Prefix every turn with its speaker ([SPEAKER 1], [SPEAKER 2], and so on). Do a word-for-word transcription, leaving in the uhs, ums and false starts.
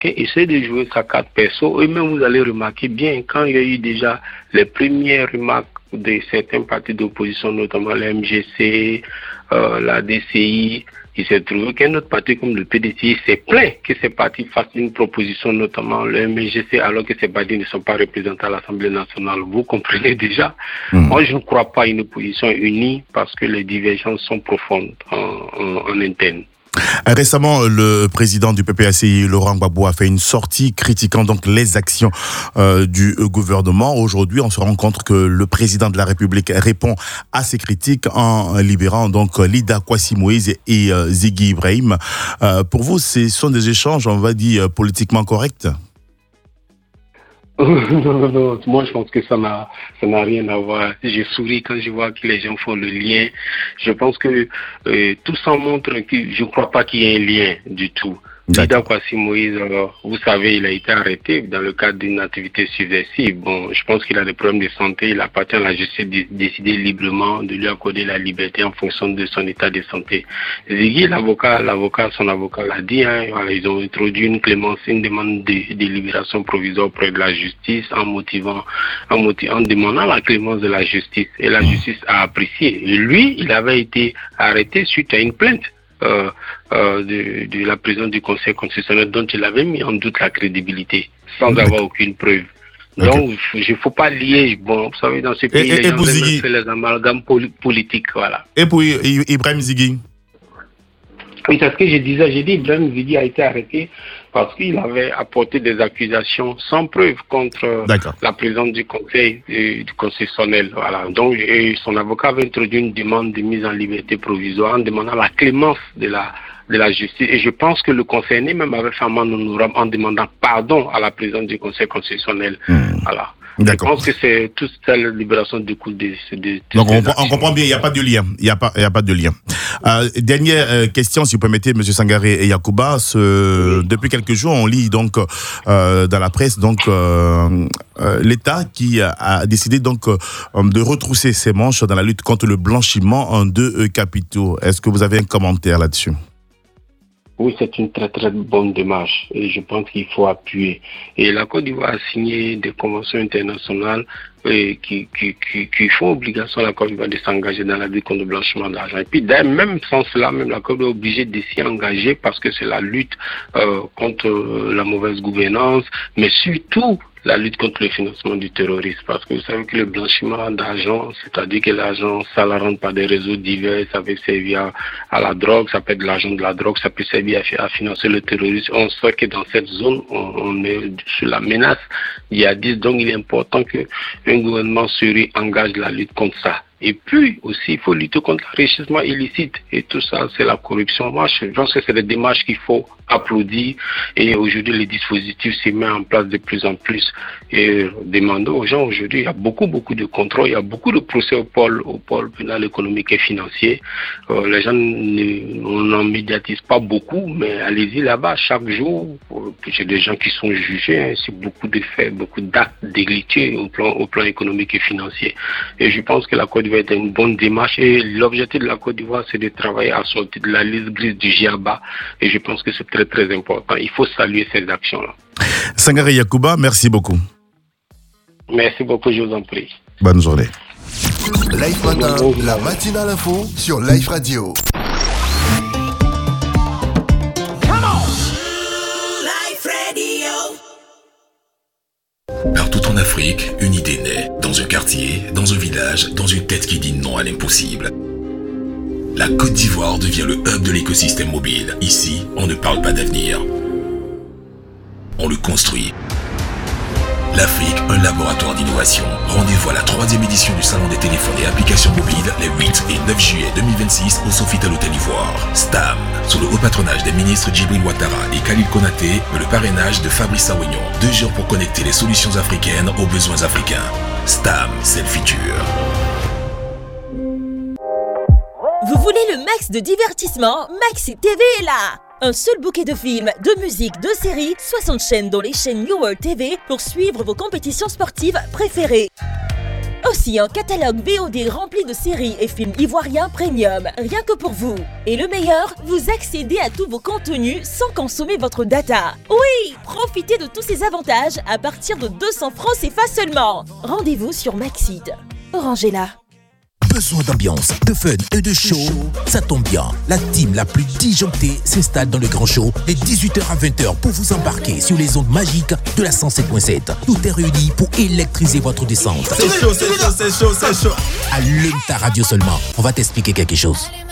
[SPEAKER 1] essaie de jouer sa carte perso. Et même vous allez remarquer bien, quand il y a eu déjà les premières remarques de certains partis d'opposition, notamment la M G C, euh, la D C I, il s'est trouvé qu'un autre parti comme le P D C s'est plaint que ces partis fassent une proposition, notamment le M G C, alors que ces partis ne sont pas représentés à l'Assemblée nationale. Vous comprenez déjà. Mmh. Moi, je ne crois pas à une opposition unie parce que les divergences sont profondes en, en, en interne.
[SPEAKER 2] Récemment, le président du P P A C I, Laurent Gbagbo, a fait une sortie critiquant donc les actions euh, du gouvernement. Aujourd'hui, on se rend compte que le président de la République répond à ces critiques en libérant donc Lida Kwasi Moïse et euh, Ziggy Ibrahim. Euh, pour vous, ce sont des échanges, on va dire, politiquement corrects?
[SPEAKER 1] non, non, non, moi je pense que ça n'a, ça n'a rien à voir. Je souris quand je vois que les gens font le lien. Je pense que euh, tout ça montre que je ne crois pas qu'il y ait un lien du tout. Lida Kwasi Moïse, alors, vous savez, il a été arrêté dans le cadre d'une activité subversive. Bon, je pense qu'il a des problèmes de santé. Il appartient à la justice de décider librement de lui accorder la liberté en fonction de son état de santé. Ziggy, l'avocat, l'avocat, son avocat l'a dit, hein, voilà, ils ont introduit une clémence, une demande de, de libération provisoire auprès de la justice en motivant, en motivant, en demandant la clémence de la justice. Et la justice a apprécié. Et lui, il avait été arrêté suite à une plainte. Euh, euh, de, de la présidence du Conseil constitutionnel dont il avait mis en doute la crédibilité sans okay. avoir aucune preuve. Okay. Donc, il ne faut pas lier. Bon, vous savez, dans ce pays, et, et, les gens fait les amalgames poli- politiques. Voilà.
[SPEAKER 2] Et pour Ibrahim Ziggy?
[SPEAKER 1] Oui, c'est ce que je disais. J'ai dit Ibrahim Ziggy a été arrêté parce qu'il avait apporté des accusations sans preuve contre D'accord. la présidente du Conseil euh, du constitutionnel. Voilà. Donc, et son avocat avait introduit une demande de mise en liberté provisoire en demandant la clémence de la de la justice. Et je pense que le concerné même avait fait amende honorable en demandant pardon à la présidente du Conseil constitutionnel. Mmh. Voilà. D'accord. Je pense que c'est toute cette libération du coup de, de, de
[SPEAKER 2] Donc on, on comprend bien, il n'y a pas de lien. Il n'y a pas, il y a pas de lien. Euh, dernière euh, question, si vous permettez, M. Sangaré et Yacouba. Ce, oui. Depuis quelques jours, on lit donc euh, dans la presse donc euh, euh, l'État qui a, a décidé donc euh, de retrousser ses manches dans la lutte contre le blanchiment en deux capitaux. Est-ce que vous avez un commentaire là-dessus?
[SPEAKER 1] Oui, c'est une très très bonne démarche et je pense qu'il faut appuyer. Et la Côte d'Ivoire a signé des conventions internationales et qui, qui, qui, qui font obligation à la Côte d'Ivoire de s'engager dans la lutte contre le blanchiment d'argent. Et puis, même sans cela, même la Côte d'Ivoire est obligée de s'y engager parce que c'est la lutte euh, contre la mauvaise gouvernance, mais surtout la lutte contre le financement du terrorisme, parce que vous savez que le blanchiment d'argent, c'est-à-dire que l'argent, ça la rentre par des réseaux divers, ça peut servir à, à la drogue, ça peut être de l'argent de la drogue, ça peut servir à, à financer le terrorisme. On sait que dans cette zone, on, on est sur la menace djihadiste, donc il est important qu'un gouvernement sérieux engage la lutte contre ça. Et puis aussi, il faut lutter contre l'enrichissement illicite. Et tout ça, c'est la corruption. Moi, je pense que c'est des démarches qu'il faut applaudir. Et aujourd'hui, les dispositifs se mettent en place de plus en plus. Et demandons aux gens, aujourd'hui, il y a beaucoup, beaucoup de contrôles. Il y a beaucoup de procès au pôle, au pôle pénal économique et financier. Euh, les gens, ne, on n'en médiatise pas beaucoup, mais allez-y là-bas, chaque jour. J'ai des gens qui sont jugés. Hein, c'est beaucoup de faits, beaucoup d'actes délictueux au plan, au plan économique et financier. Et je pense que la Côte d'Ivoire est une bonne démarche. Et l'objectif de la Côte d'Ivoire, c'est de travailler à sortir de la liste grise du G I A B A. Et je pense que c'est très, très important. Il faut saluer ces actions-là.
[SPEAKER 2] Sangaré Yacouba, merci beaucoup.
[SPEAKER 1] Merci beaucoup, je vous en prie.
[SPEAKER 2] Bonne journée.
[SPEAKER 3] Life Matin, la matinale info sur Life Radio.
[SPEAKER 4] Partout en Afrique, une idée naît. Dans un quartier, dans un village, dans une tête qui dit non à l'impossible. La Côte d'Ivoire devient le hub de l'écosystème mobile. Ici, on ne parle pas d'avenir. On le construit. L'Afrique, un laboratoire d'innovation. Rendez-vous à la troisième édition du Salon des téléphones et applications mobiles les huit et neuf juillet deux mille vingt-six au Sofitel Hôtel Ivoire. S T A M, sous le haut patronage des ministres Djibril Ouattara et Khalil Konaté, et le parrainage de Fabrice Awignon. Deux jours pour connecter les solutions africaines aux besoins africains. S T A M, c'est le futur.
[SPEAKER 5] Vous voulez le max de divertissement? Maxi T V est là! Un seul bouquet de films, de musique, de séries, soixante chaînes dont les chaînes New World T V pour suivre vos compétitions sportives préférées. Aussi un catalogue V O D rempli de séries et films ivoiriens premium, rien que pour vous. Et le meilleur, vous accédez à tous vos contenus sans consommer votre data. Oui, profitez de tous ces avantages à partir de deux cents francs C F A seulement. Rendez-vous sur Maxit. Orange est là.
[SPEAKER 6] Besoin d'ambiance, de fun et de show? Ça tombe bien, la team la plus disjonctée s'installe dans le grand show les dix-huit heures à vingt heures pour vous embarquer sur les ondes magiques de la cent sept point sept. Tout est réuni pour électriser votre descente.
[SPEAKER 2] C'est chaud, c'est chaud, c'est chaud, c'est chaud.
[SPEAKER 6] Allume ta radio seulement, on va t'expliquer quelque chose.